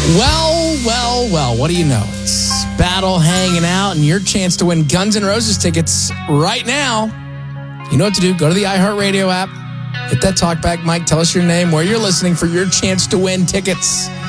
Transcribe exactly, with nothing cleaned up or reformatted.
Well, well, well, what do you know? It's Battle hanging out and your chance to win Guns N' Roses tickets right now. You know what to do. Go to the iHeartRadio app. Hit that talkback mic. Tell us your name, where you're listening for your chance to win tickets.